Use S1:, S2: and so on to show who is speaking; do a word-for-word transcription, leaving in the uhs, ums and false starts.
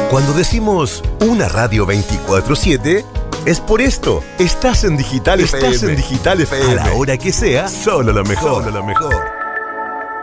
S1: Cuando decimos una radio veinticuatro siete, es por esto. Estás en Digital Estás F M. en Digital F M. A la hora que sea, solo lo mejor. Solo lo mejor.